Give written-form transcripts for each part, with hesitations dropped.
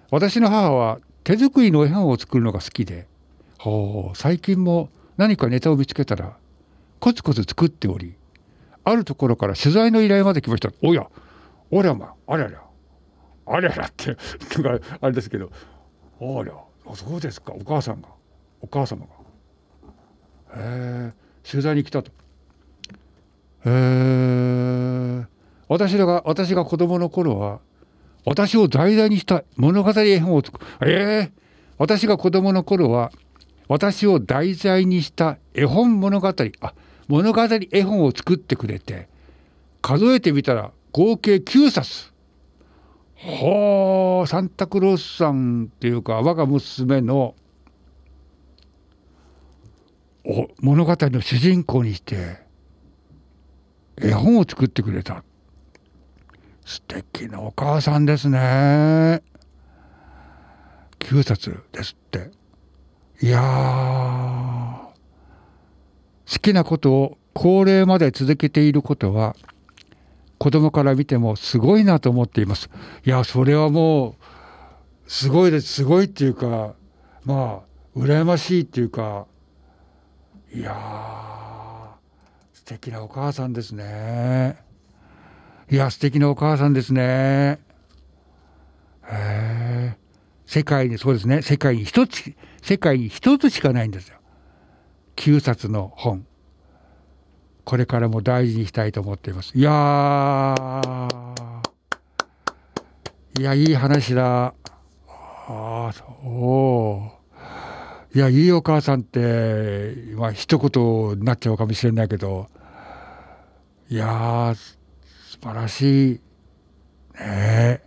私の母は手作りの絵本を作るのが好きで、最近も何かネタを見つけたらコツコツ作っており、あるところから取材の依頼まで来ました。おや、おりゃま、ありゃりゃ、ありゃりゃってなんかあれですけど、ありゃ、そうですか、お母様が取材に来たと。私が子供の頃は私を題材にした物語絵本を作る。私が子供の頃は私を題材にした絵本物語絵本を作ってくれて、数えてみたら合計9冊。サンタクロースさんっていうか我が娘の物語の主人公にして絵本を作ってくれた。素敵なお母さんですね。9冊ですって。いやー、好きなことを高齢まで続けていることは子供から見てもすごいなと思っています。いや、それはもうすごいです。すごいっていうか、まあ羨ましいっていうか、いやー、素敵なお母さんですね。いや、素敵なお母さんですね。世界に一つしかないんですよ。9冊の本。これからも大事にしたいと思っています。いや、いい話だ。いや、いいお母さんって、一言になっちゃうかもしれないけど、いやー、素晴らしい。ね。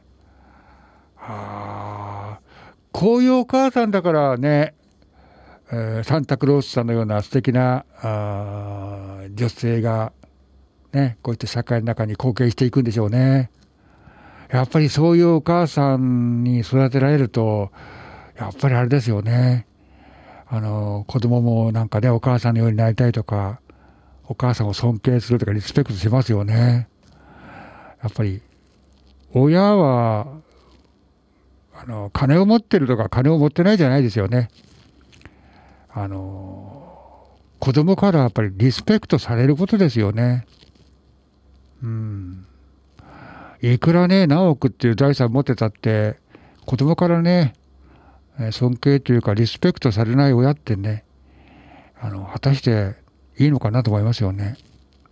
こういうお母さんだからね、サンタクロースさんのような素敵な女性がね、こういった社会の中に貢献していくんでしょうね。やっぱりそういうお母さんに育てられると、やっぱりあれですよね。子供もなんかね、お母さんのようになりたいとか、お母さんを尊敬するとかリスペクトしますよね。やっぱり親は金を持ってるとか金を持ってないじゃないですよね。子供からやっぱりリスペクトされることですよね。いくらね、何億っていう財産持ってたって子供からね、尊敬というかリスペクトされない親ってね、果たしていいのかなと思いますよね。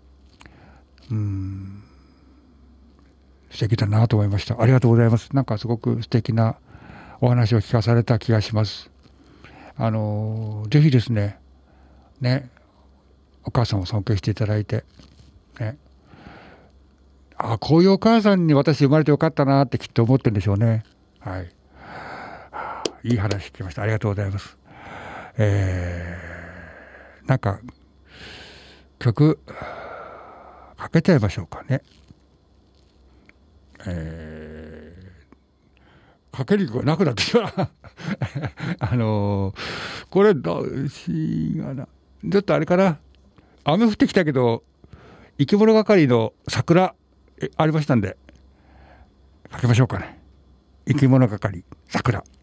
素敵だなと思いました。ありがとうございます。なんかすごく素敵なお話を聞かされた気がします。ぜひですね、お母さんを尊敬していただいて、こういうお母さんに私生まれてよかったなってきっと思ってるんでしょうね。はい。いい話聞きました。ありがとうございます。なんか曲かけちゃいましょうかね。かける曲がなくなってきた。これどうしがな。ちょっとあれかな。雨降ってきたけど、生き物係の桜ありましたんで、かけましょうかね。生き物係、桜。